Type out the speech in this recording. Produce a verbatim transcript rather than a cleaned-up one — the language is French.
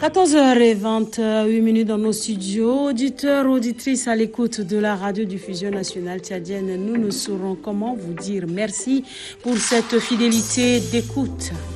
quatorze heures vingt-huit minutes dans nos studios. Auditeurs, auditrices à l'écoute de la radiodiffusion nationale tchadienne, nous ne saurons comment vous dire merci pour cette fidélité d'écoute.